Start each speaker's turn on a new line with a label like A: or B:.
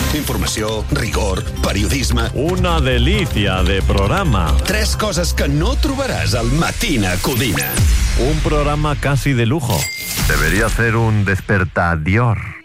A: Informació, rigor, periodisme...
B: Una delicia de programa.
A: 3 coses que no trobaràs al Matina Codina.
B: Un programa casi de lujo.
C: Debería ser un despertadior.